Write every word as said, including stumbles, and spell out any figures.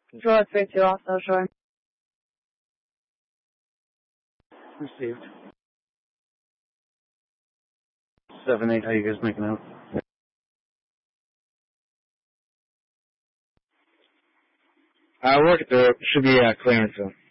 Control three two off South Shore. Received. seven eight, how you guys making out? Uh, work at the, should be uh, clearance though.